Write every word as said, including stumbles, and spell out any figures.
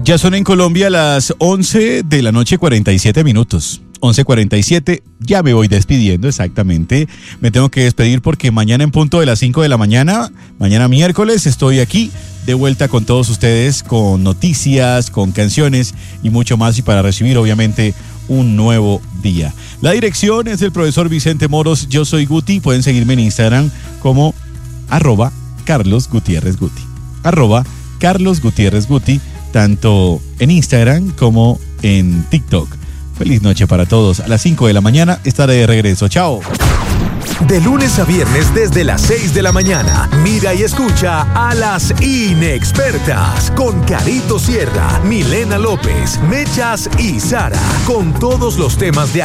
Ya son en Colombia las once de la noche, cuarenta y siete minutos. once cuarenta y siete, ya me voy despidiendo exactamente. Me tengo que despedir porque mañana en punto de las cinco de la mañana, mañana miércoles, estoy aquí de vuelta con todos ustedes, con noticias, con canciones y mucho más, y para recibir obviamente un nuevo día. La dirección es del profesor Vicente Moros, yo soy Guti, pueden seguirme en Instagram como arroba Carlos Gutiérrez Guti, arroba Carlos Gutiérrez Guti, tanto en Instagram como en TikTok. Feliz noche para todos. A las cinco de la mañana estaré de regreso. Chao. De lunes a viernes desde las seis de la mañana, mira y escucha a las inexpertas con Carito Sierra, Milena López, Mechas y Sara, con todos los temas de